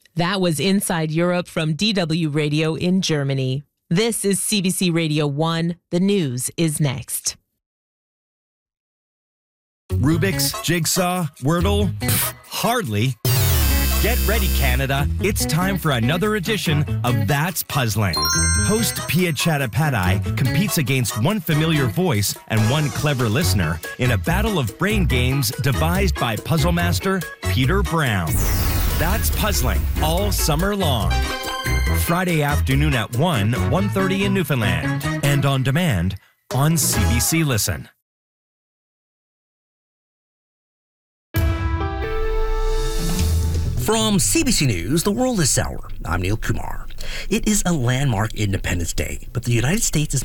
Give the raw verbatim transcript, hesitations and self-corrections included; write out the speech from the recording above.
That was Inside Europe from D W Radio in Germany. This is C B C Radio one. The news is next. Rubik's, Jigsaw, Wordle? Pfft, hardly. Get ready, Canada. It's time for another edition of That's Puzzling. Host Pia Chattopadhyay competes against one familiar voice and one clever listener in a battle of brain games devised by puzzle master Peter Brown. That's Puzzling all summer long. Friday afternoon at one, one thirty in Newfoundland. And on demand on C B C Listen. From C B C News, The World is Sour. I'm Neil Kumar. It is a landmark Independence Day, but the United States is